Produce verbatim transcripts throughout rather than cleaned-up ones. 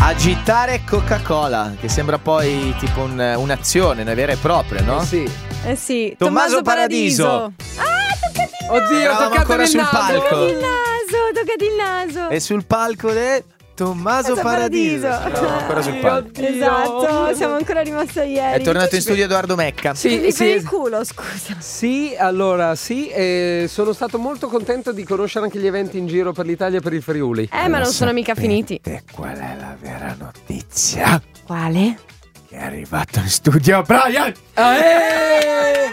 Agitare Coca-Cola, che sembra poi tipo un, un'azione, una vera e propria, no? Eh sì. Eh sì. Tommaso Paradiso. Ah, toccati il naso. Oddio, Eravamo toccate ancora il sul naso. palco. Toccati il naso, toccati il naso. E sul palco del Tommaso Tommaso Paradiso. Paradiso. Eravamo ancora sul palco. Esatto, siamo ancora rimasti ieri. È tornato in studio Edoardo Mecca. Sì, Mi sì, fai il es- culo, scusa. sì, allora sì, eh, sono stato molto contento di conoscere anche gli eventi in giro per l'Italia e per il Friuli. Eh, ma non sono mica finiti. E qual è la vera notizia? Quale? Che è arrivato in studio Brian. Eh!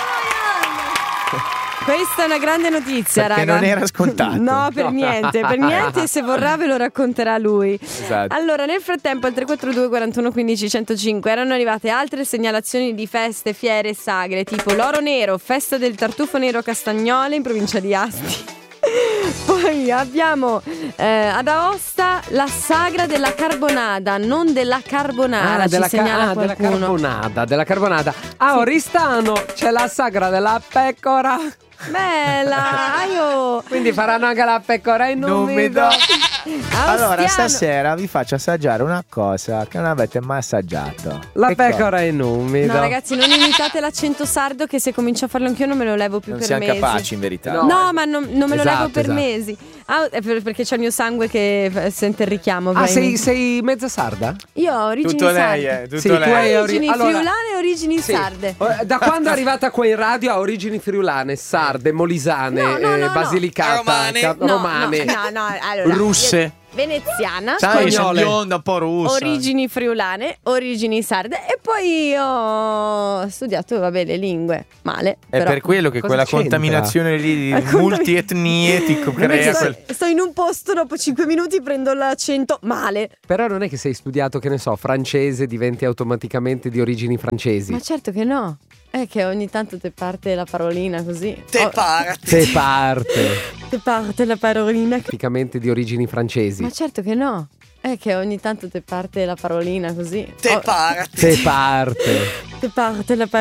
Questa è una grande notizia, Perché raga. non era scontato. No, per No. niente, per niente. Se vorrà ve lo racconterà lui. Esatto. Allora, nel frattempo al tre quattro due quarantuno quindici centocinque erano arrivate altre segnalazioni di feste, fiere e sagre, tipo l'Oro Nero, festa del tartufo nero a Castagnole in provincia di Asti. Poi abbiamo eh, ad Aosta la sagra della carbonada, non della carbonara, ci della, ca- segnala ah, della qualcuno. carbonada, della carbonada. A Oristano c'è la sagra della pecora. Bella, aio. Quindi faranno anche la pecora in Non mi umido. do. Allora, Aostiano. stasera vi faccio assaggiare una cosa che non avete mai assaggiato. La Che pecora in umido. No, ragazzi, non imitate l'accento sardo, che se comincio a farlo anch'io non me lo levo più Non per siamo mesi. capaci, in verità. No. No, ma non, non me lo Esatto, levo per esatto. mesi. Ah, è per- perché c'è il mio sangue che f- sente il richiamo. Ah, probabilmente. sei, sei mezza sarda? Io ho origini Tutto lei, sarde. eh, tutto Sì, tu lei. hai- Origini Allora- friulane e origini Sì. sarde. Eh, Da quando è arrivata qua in radio ha origini friulane, sarde, molisane, No, no, eh, no, no. basilicata, Romane. ca- No, romane. No, no, no, allora, Russe. io- Veneziana. Sai, sono Spagnole. bionda, un po' russa. Origini friulane, origini sarde e poi ho studiato, vabbè, le lingue. Male. È però. per quello che Cosa quella c'entra? contaminazione lì di La contami- multietnie ti è crea che quel... Sto, sto in un posto, dopo cinque minuti prendo l'accento male. Però non è che sei studiato, che ne so, francese, diventi automaticamente di origini francesi. Ma certo che no. È che ogni tanto te parte la parolina così. Te Oh, parte. Te parte, te parte la parolina. praticamente di origini francesi. Ma certo che no. È che ogni tanto te parte la parolina così. Te Oh, parte. Te parte. te parte la parolina.